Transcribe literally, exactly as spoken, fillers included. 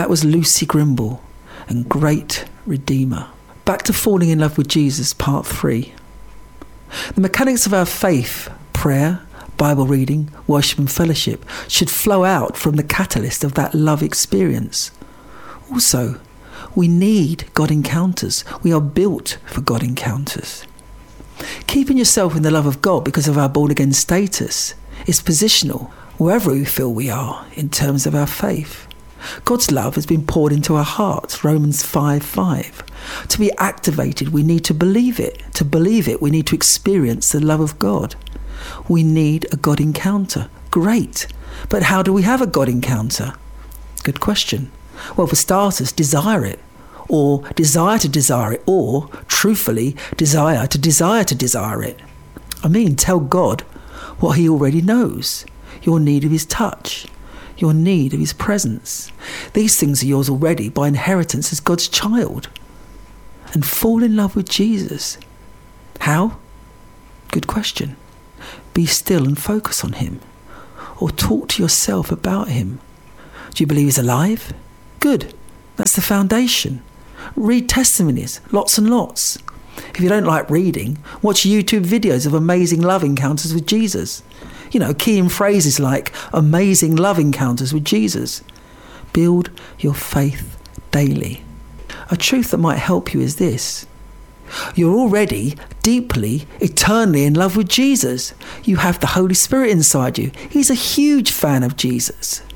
That was Lucy Grimble and Great Redeemer. Back to falling in love with Jesus, part three. The mechanics of our faith, prayer, Bible reading, worship and fellowship, should flow out from the catalyst of that love experience. Also, we need God encounters. We are built for God encounters. Keeping yourself in the love of God because of our born-again status is positional wherever we feel we are in terms of our faith. God's love has been poured into our hearts, Romans five five. To be activated, we need to believe it. To believe it, we need to experience the love of God. We need a God encounter. Great. But how do we have a God encounter? Good question. Well, for starters, desire it. Or desire to desire it. Or, truthfully, desire to desire to desire it. I mean, tell God what he already knows. Your need of his touch. Your need of his presence. These things are yours already by inheritance as God's child. And fall in love with Jesus. How? Good question. Be still and focus on him. Or talk to yourself about him. Do you believe he's alive? Good. That's the foundation. Read testimonies, lots and lots. If you don't like reading, watch YouTube videos of amazing love encounters with Jesus. You know, key in phrases like amazing love encounters with Jesus. Build your faith daily. A truth that might help you is this. You're already deeply, eternally in love with Jesus. You have the Holy Spirit inside you. He's a huge fan of Jesus.